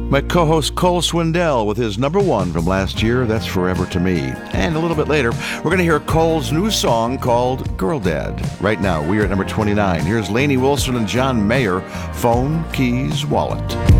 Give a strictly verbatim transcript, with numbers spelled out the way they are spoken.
My co-host Cole Swindell with his number one from last year, That's Forever to Me. And a little bit later, we're going to hear Cole's new song called Girl Dad. Right now, we are at number twenty-nine. Here's Lainey Wilson and John Mayer, Phone, Keys, Wallet.